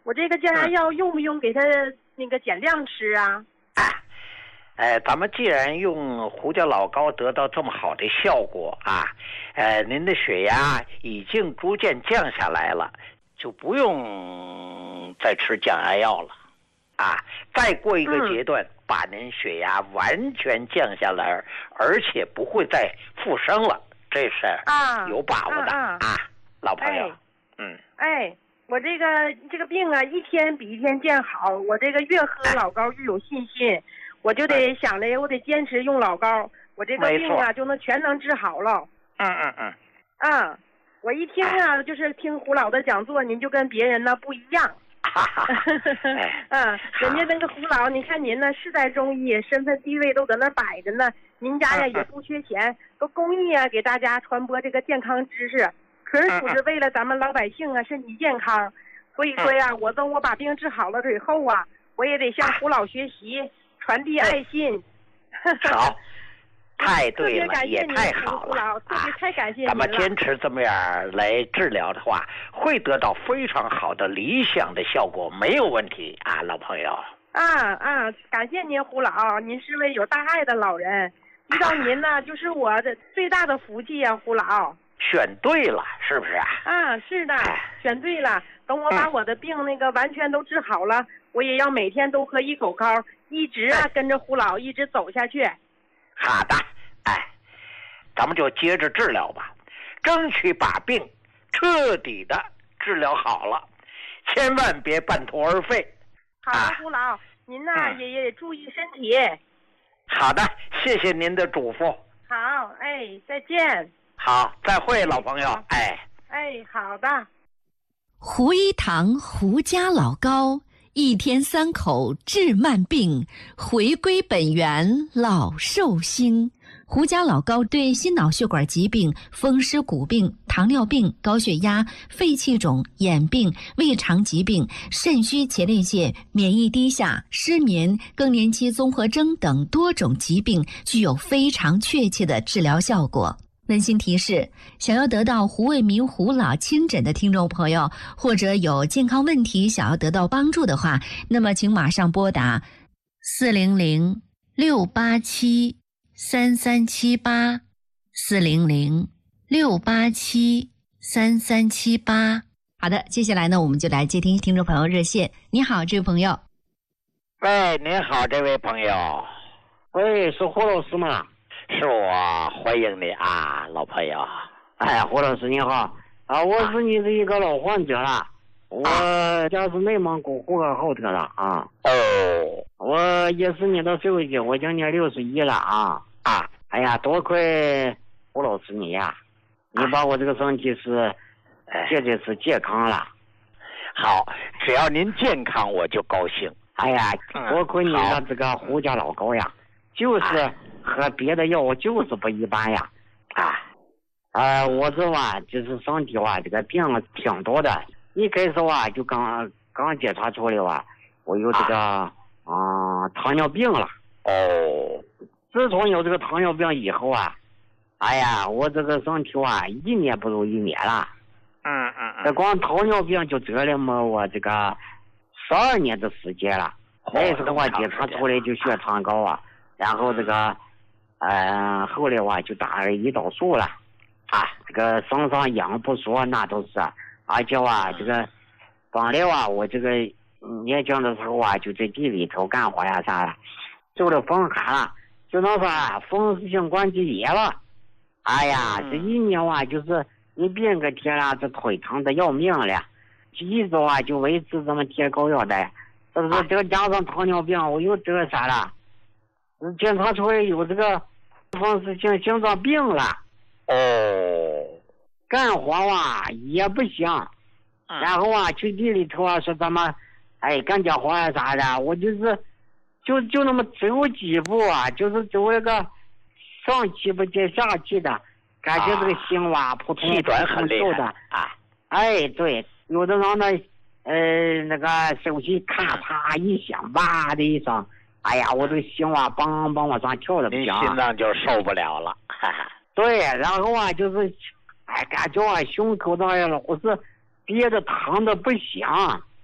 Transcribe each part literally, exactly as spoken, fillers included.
我这个降压药用不用给他那个减量吃啊？ 哎，呃，咱们既然用胡椒老膏得到这么好的效果啊，呃，您的血压已经逐渐降下来了，就不用再吃降压药了。啊，再过一个阶段，嗯、把您血压完全降下来，而且不会再复升了，这是有把握的 啊, 啊, 啊，老朋友。哎、嗯， 哎，我这个这个病啊，一天比一天见好，我这个越喝老膏越有信心，哎、我就得想着我得坚持用老膏，我这个病啊就能全能治好了。 嗯嗯嗯。 啊，我一听啊，就是听胡老的讲座，您就跟别人呢不一样。 哈哈哈， 嗯，人家那个胡老，你看您呢世代中医，身份地位都搁那摆着呢。您家呀也不缺钱，都公益啊，给大家传播这个健康知识，纯属是为了咱们老百姓啊身体健康。所以说呀，我等我把病治好了以后啊，我也得向胡老学习，传递爱心。 好。太对了，也太好了啊！太感谢您了。 咱们坚持这么样来治疗的话，会得到非常好的理想的效果，没有问题啊，老朋友。 啊啊！感谢您，胡老，您是位有大爱的老人，遇到您呢，就是我的最大的福气啊，胡老。 选对了，是不是啊？ 啊，是的，选对了。等我把我的病那个完全都治好了，嗯、我也要每天都喝一口膏，一直啊跟着胡老一直走下去。 好的，哎，咱们就接着治疗吧，争取把病彻底的治疗好了，千万别半途而废。 好的，啊、胡老，您呢、嗯、也也注意身体。 好的，谢谢您的嘱咐。 好，哎，再见。 好，再会，老朋友。哎， 哎，好的。 胡一堂胡家老膏。一天三口治慢病，回归本源老寿星。胡家老膏对心脑血管疾病、风湿骨病、糖尿病、高血压、肺气肿、眼病、胃肠疾病、肾虚前列腺、免疫低下、失眠、更年期综合征等多种疾病具有非常确切的治疗效果。温馨提示，想要得到胡卫民胡老亲诊的听众朋友，或者有健康问题想要得到帮助的话，那么请马上拨打四零零六八七三三七八 四零零六八七三三七八。好的，接下来呢，我们就来接听听众朋友热线。你好，这位朋友。 喂，您好，这位朋友。 喂，是胡老师吗？ 是我，欢迎你啊，老朋友。 哎，胡老师你好啊，我是你的一个老患者了，我家是内蒙古呼和浩特的啊。 哦， 我也是你的手机，我今年六十一了啊啊！哎呀，多亏胡老师你呀，你把我这个身体是绝对是健康了。 好，只要您健康，我就高兴。 哎呀，多亏你的这个胡家老膏呀，就是。和别的药就是不一般呀，啊，呃，我这吧就是身体吧这个病挺多的，一开始吧就刚刚检查出来吧，我有这个啊、呃、糖尿病了。 哦， 自从有这个糖尿病以后啊，哎呀，我这个身体啊一年不如一年了。 嗯嗯嗯。 这光糖尿病就折磨我这个十二年的时间了。那时候啊检查出来就血糖高啊，然后这个。呃，后来我就打了胰岛素了，啊，这个身上痒不说那都是，而且啊，这个本来啊，我这个年轻的时候啊，就在地里头干活呀啥的，受了风寒了，就能说风湿性关节炎了。哎呀，这一年啊，就是你别个天了，这腿疼的要命了，一直啊就维持这么贴膏药的，这不是这个加上糖尿病，我又这个啥了，检查出来有这个。风湿性心脏病了， 哦， 干活啊也不行， 嗯、 然后啊去地里头啊说咱们，哎干点活啊啥的，我就是就就那么走几步啊，就是走那个上气不接下气的，感觉这个心哇扑通气短很厉害的啊， 哎对，有的人呢，呃那个手机咔嚓一响，哇的一声。哎呀，我这个心啊，梆梆往上跳的不行， 心脏就受不了了。哈哈。 对，然后啊，就是，哎，感觉啊，胸口上呀老是憋得疼的不行，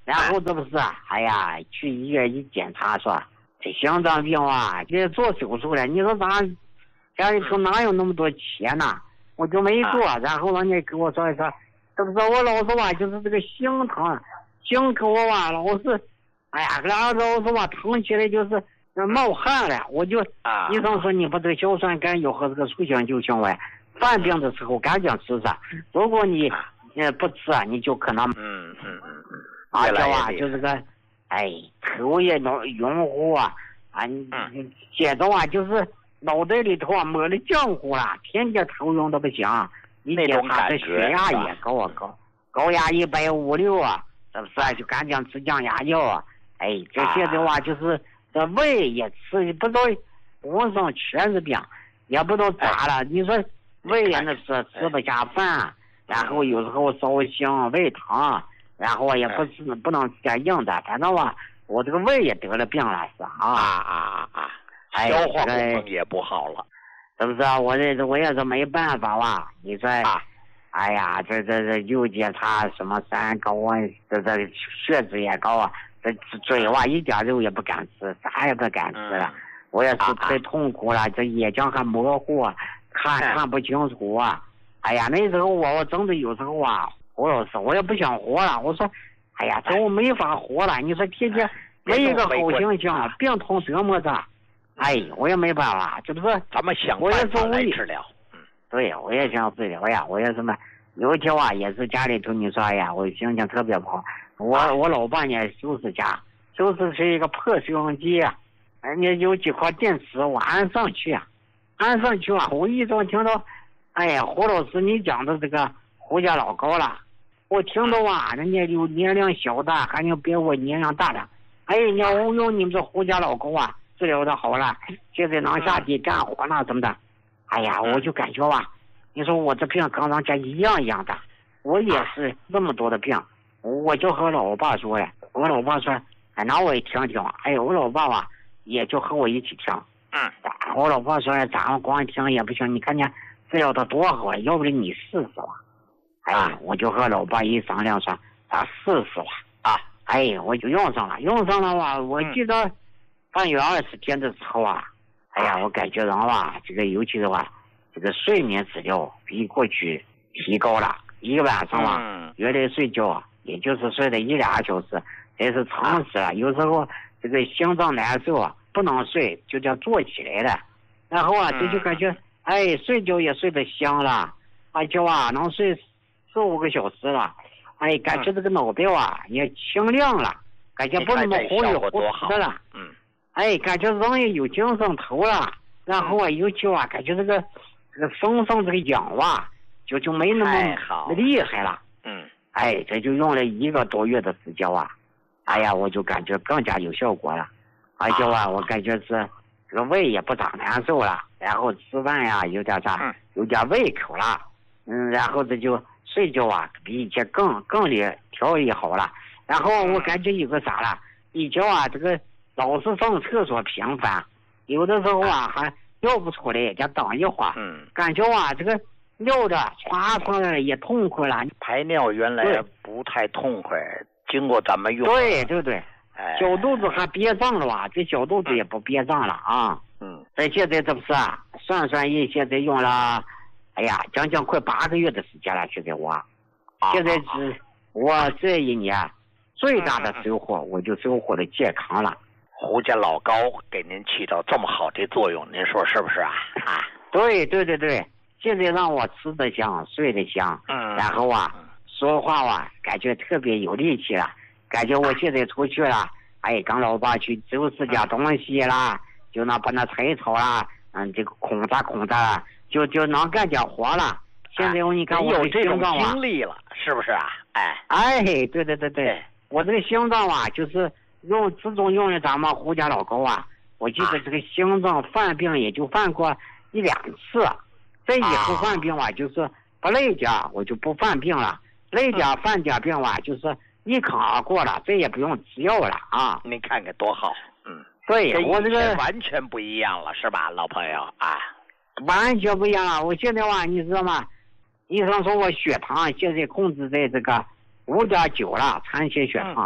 然后这不是，哎呀，去医院一检查说这心脏病啊，这做手术了。你说咋家里头哪有那么多钱呢？我就没做。然后人家跟我说一说，这不是我老是吧，就是这个心疼，心口啊老是，哎呀，然后老是吧疼起来就是冒汗了。我就医生说你不得硝酸甘油和这个促性酒精外，犯病的时候赶紧吃噻。如果你呃不吃啊，你就可能嗯嗯嗯嗯。 而且啊，就是个，哎，头也脑晕乎啊，啊，嗯，接着啊，就是脑袋里头啊抹了浆糊了，天天头晕的不行，一检查这血压也高啊高，高压一百五六啊，是不是啊？就赶紧吃降压药啊，哎，这现在话就是这胃也吃不知道，浑身全是病，也不知道咋了。你说胃也那是吃不下饭，然后有时候烧心、胃疼。然后也不是不能吃点硬的，反正吧，我这个胃也得了病了，是啊啊啊啊！消化功能也不好了， 是不是啊？我这我也是没办法哇。你说，啊、哎呀，这这这又检查什么三高啊，这这血脂也高啊，这嘴哇一点肉也不敢吃，啥也不敢吃了。嗯、我也是太痛苦了，啊、这眼睛还模糊，看看不清楚啊。哎呀，那时候我我真的有时候啊。我老是，我也不想活了。我说，哎呀，这我没法活了。你说天天没一个好形象，病痛折磨着，哎，我也没办法，这不是？ 咱们想办法来治疗。嗯， 对，我也想治疗呀，我也什么？有一天啊，也是家里头，你说，哎呀，我心情特别不好。我我老伴呢收拾家，收拾是一个破收音机，人家有几块电池，我安上去啊，安上去啊，无意中听到，哎呀，胡老师你讲的这个胡家老高了。我听到啊，人家有年龄小的，还有比我年龄大的，哎，你用用你们这胡家老高啊，治疗的好了，现在能下地干活了，怎么的？哎呀，我就感觉吧，你说我这病跟人家一样一样的，我也是那么多的病，我就和老爸说了，我老爸说，哎，那我也听听，哎，我老爸吧，也就和我一起听， 嗯， 我老爸说，咱们光听也不行，你看见治疗的多好，要不然你试试吧。哎，我就和老爸一商量说，咱试试吧。啊，哎，我就用上了，用上了吧。我记得半月二十天的时候啊，哎呀，我感觉人吧，这个尤其是吧，这个睡眠质量比过去提高了。一个晚上啊，原来睡觉也就是睡了一俩小时，这是常识了。有时候这个心脏难受啊，不能睡，就叫坐起来了。然后啊，这就感觉哎，睡觉也睡得香了，而且啊，能睡四五个小时了，哎，感觉这个脑袋啊也清亮了，感觉不那么糊里糊涂的了， 嗯， 哎，感觉人也有精神头了，然后啊，尤其啊，感觉这个这个身上这个痒啊，就就没那么厉害了， 嗯， 哎，这就用了一个多月的时间啊，哎呀，我就感觉更加有效果了，而且啊，我感觉是这个胃也不咋难受了，然后吃饭呀有点啥，有点胃口了，嗯，然后这就。睡觉啊，比以前更更厉调理好了。然后我感觉有个啥了，以前啊，这个老是上厕所频繁，有的时候啊还尿不出来，就等一会儿。嗯。感觉啊，这个尿的唰出来也痛快了。 排尿原来不太痛快，经过咱们用。 对对对。哎。小肚子还憋胀了吧？这小肚子也不憋胀了啊。 嗯。 这现在这不是啊？算算一，现在用了。哎呀，将近快八个月的时间了，现在我，现在是我这一年最大的收获，我就收获了健康了。 胡家老高给您起到这么好的作用，您说是不是啊？啊， 对对对对，现在让我吃得香，睡得香，嗯，然后啊，说话啊，感觉特别有力气了，感觉我现在出去了，哎，跟老爸去收拾点东西啦，就那把那柴草啦，嗯，这个空着空着。就就能干点活了。现在我你看我有这种经历了，是不是啊？哎哎，对对对对，我这个心脏啊，就是用自从用了咱们胡家老高啊，我记得这个心脏犯病也就犯过一两次，这以后犯病啊，就是不累点我就不犯病了，累点犯点病啊，就是一坎而过了，这也不用吃药了啊。 您看看多好，嗯， 对我这个完全不一样了，是吧，老朋友啊？ 完全不一样了，我现在哇，你知道吗？医生说我血糖现在控制在这个五点九了，残血血糖。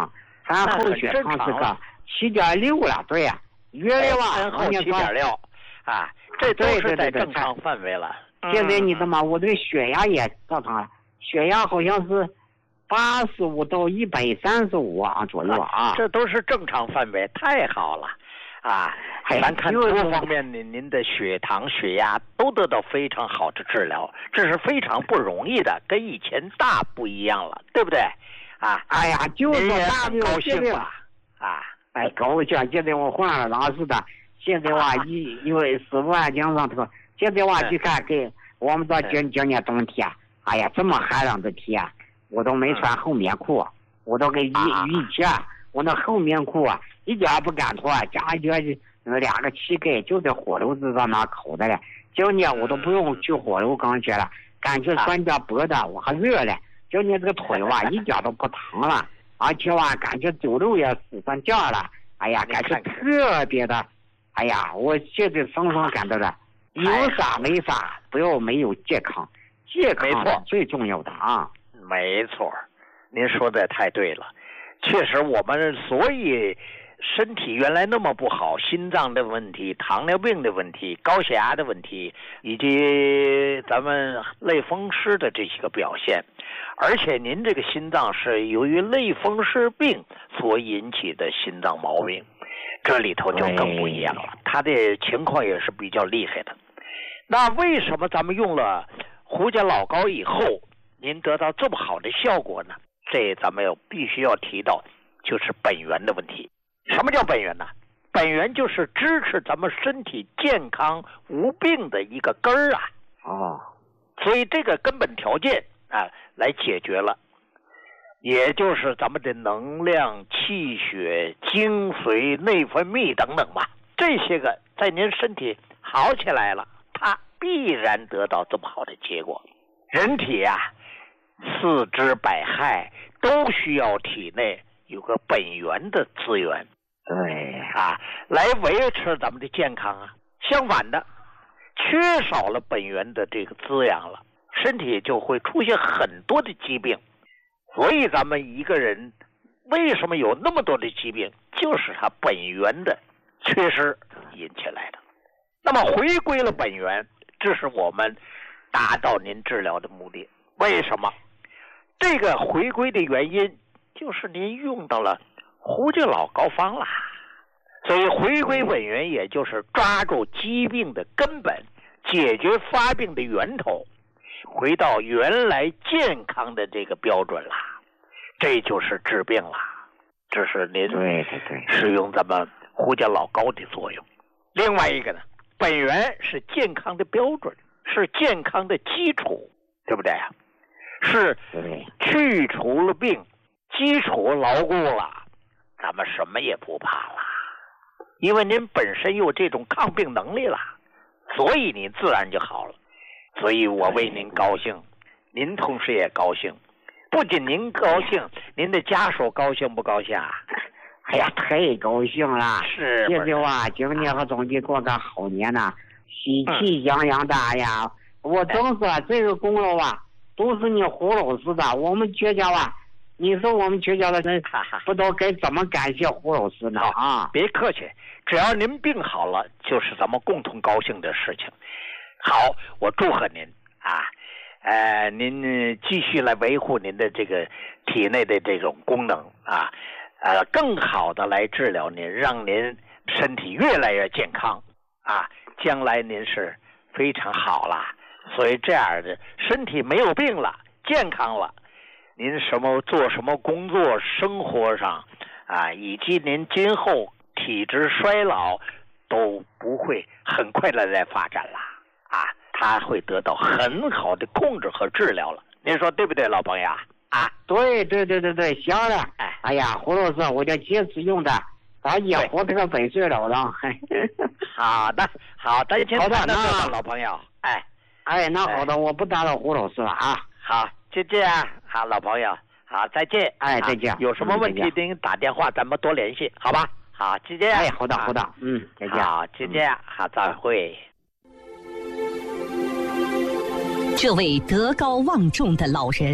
产后血糖是个七点六了，对呀、啊，月龄吧， 产后七点六，啊，这都是在正常范围了。 现在你知道吗？我这个血压也正常了，血压好像是八十五到一百三十五啊左右啊， 这都是正常范围，太好了。啊，咱看多方面您您的血糖、血压都得到非常好的治疗，这是非常不容易的，跟以前大不一样了，对不对？啊， 哎呀，就是大不高兴了啊！ 哎，高兴！现在我换了老师的，现在哇一因为师傅啊讲上头，现在哇去看给我们到今今年冬天，哎呀这么寒冷的天，我都没穿厚棉裤，我都给雨雨天，我那厚棉裤啊。一点不敢脱，加一点两个膝盖就在火炉子上那烤的了。今年我都不用去火炉缸去了，感觉酸点薄的，我还热了。今年这个腿哇一点都不疼了，而且哇感觉走路也使上劲了。哎呀，感觉特别的，哎呀，我现在深深感到了，有啥没啥，不要没有健康，健康是最重要的啊。 没错，您说的太对了，确实我们所以。身体原来那么不好，心脏的问题、糖尿病的问题、高血压的问题，以及咱们类风湿的这些个表现，而且您这个心脏是由于类风湿病所引起的心脏毛病，这里头就更不一样了，他的情况也是比较厉害的。那为什么咱们用了胡家老膏以后，您得到这么好的效果呢？这咱们要必须要提到，就是本源的问题。什么叫本源呢？本源就是支持咱们身体健康无病的一个根儿啊！ 哦， 所以这个根本条件啊，来解决了，也就是咱们的能量、气血、精髓、内分泌等等吧，这些个在您身体好起来了，它必然得到这么好的结果。人体啊，四肢百骸都需要体内有个本源的资源。 对啊，来维持咱们的健康啊。相反的，缺少了本源的这个滋养了，身体就会出现很多的疾病。所以咱们一个人为什么有那么多的疾病，就是他本源的缺失引起来的。那么回归了本源，这是我们达到您治疗的目的。为什么？这个回归的原因就是您用到了胡家老膏方啦，所以回归本源，也就是抓住疾病的根本，解决发病的源头，回到原来健康的这个标准啦，这就是治病啦。这是您使用咱们胡家老膏的作用。另外一个呢，本源是健康的标准，是健康的基础，对不对啊？是去除了病，基础牢固了，咱们什么也不怕了，因为您本身有这种抗病能力了，所以你自然就好了。所以我为您高兴，您同时也高兴。不仅您高兴，您的家属高兴不高兴啊？ 哎呀，太高兴了！ 是， 这句话今年和总计过个好年呐，喜气洋洋的呀！我真是这个功劳啊，都是你胡老师的。我们全家啊，你说我们全家的人不知道该怎么感谢胡老师呢啊！ 别客气，只要您病好了，就是咱们共同高兴的事情。好，我祝贺您啊！呃，您继续来维护您的这个体内的这种功能啊，呃，更好的来治疗您，让您身体越来越健康啊！将来您是非常好了，所以这样的身体没有病了，健康了，您什么做什么工作，生活上啊，以及您今后体质衰老都不会很快的来发展了啊，它会得到很好的控制和治疗了。您说对不对，老朋友啊？ 对对对对对，行了。哎，哎呀，胡老师，我就坚持用的，咱也活这个百岁老人。 好的，好的， 好的， 那老朋友，哎， 哎，那好的，我不打扰胡老师了啊。 好，就这样，好，老朋友，好，再见。 哎，再见。 有什么问题您打电话，咱们多联系，好吧？好，就这样。 哎，好的，好的，嗯，再见。 好，就这样，好，再会。 这位德高望重的老人，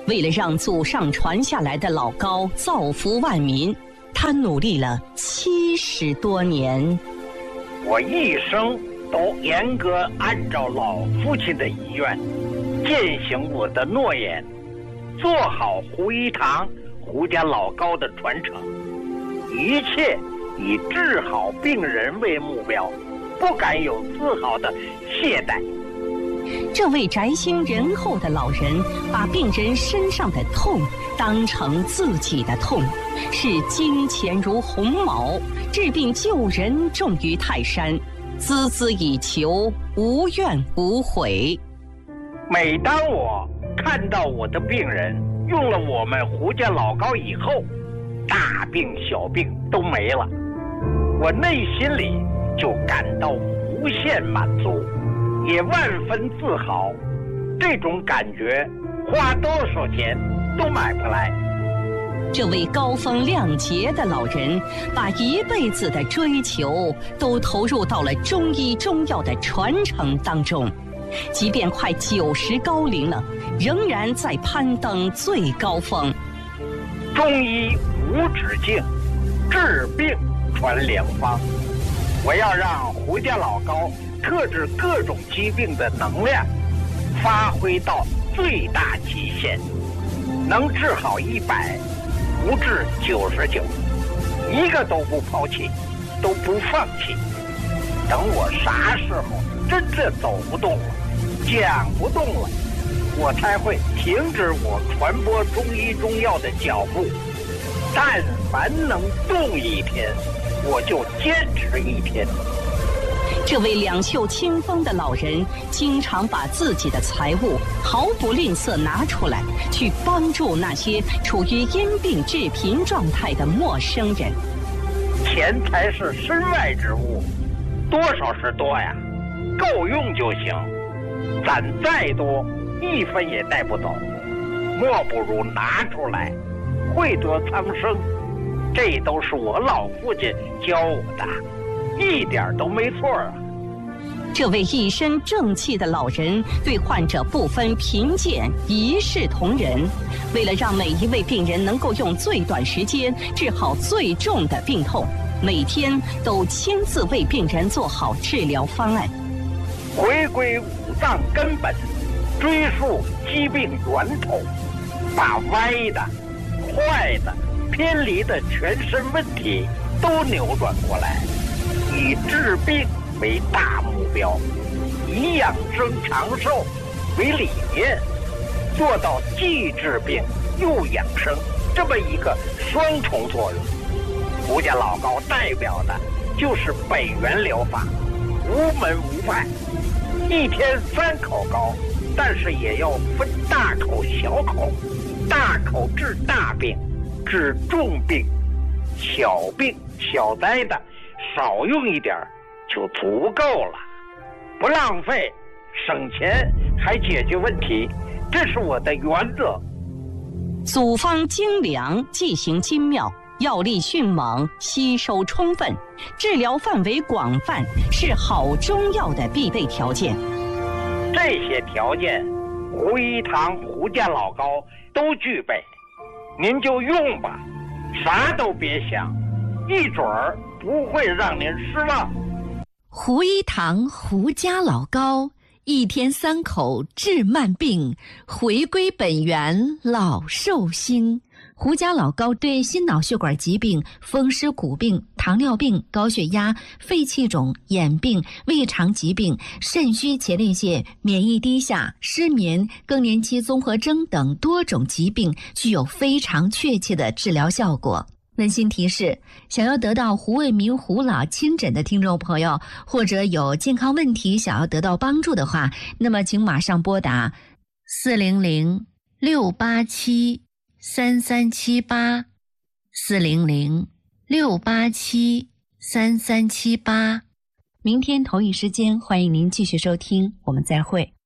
为了让祖上传下来的老高造福万民，他努力了七十多年。 我一生都严格按照老父亲的遗愿，践行我的诺言，做好胡一堂胡家老高的传承，一切以治好病人为目标，不敢有丝毫的懈怠。 这位宅心仁厚的老人，把病人身上的痛当成自己的痛，视金钱如鸿毛，治病救人重于泰山，孜孜以求，无怨无悔。 每当我看到我的病人用了我们胡家老高以后，大病小病都没了，我内心里就感到无限满足，也万分自豪。这种感觉花多少钱都买不来。 这位高风亮节的老人，把一辈子的追求都投入到了中医中药的传承当中，即便快九十高龄了，仍然在攀登最高峰。 中医无止境，治病传良方。我要让胡家老高克制各种疾病的能量发挥到最大极限，能治好一百，不治九十九，一个都不抛弃，都不放弃。等我啥时候真正走不动了，讲不动了，我才会停止我传播中医中药的脚步。但凡能动一天，我就坚持一天。 这位两袖清风的老人，经常把自己的财物毫不吝啬拿出来，去帮助那些处于因病致贫状态的陌生人。 钱财是身外之物，多少是多呀，够用就行。攒再多，一分也带不走，莫不如拿出来，惠泽苍生。这都是我老父亲教我的，一点都没错啊。 这位一身正气的老人对患者不分贫贱，一视同仁。为了让每一位病人能够用最短时间治好最重的病痛，每天都亲自为病人做好治疗方案。 回归五脏根本，追溯疾病源头，把歪的、坏的、偏离的全身问题都扭转过来，以治病为大目标，以养生长寿为理念，做到既治病又养生这么一个双重作用。胡家老高代表的就是北元疗法，无门无派，一天三口高，但是也要分大口小口，大口治大病，治重病，小病小灾的少用一点就足够了，不浪费，省钱还解决问题，这是我的原则。 组方精良，剂型精妙，药力迅猛，吸收充分，治疗范围广泛，是好中药的必备条件。 这些条件，胡一堂胡家老高都具备，您就用吧，啥都别想，一准儿不会让您失望。 胡一堂胡家老高，一天三口治慢病，回归本源老寿星。胡家老高对心脑血管疾病、风湿骨病、糖尿病、高血压、肺气肿、眼病、胃肠疾病、肾虚前列腺、免疫低下、失眠、更年期综合征等多种疾病具有非常确切的治疗效果。温馨提示：想要得到胡卫民胡老亲诊的听众朋友，或者有健康问题想要得到帮助的话，那么请马上拨打四零零六八七三三七八，四零零六八七三三七八。明天同一时间，欢迎您继续收听，我们再会。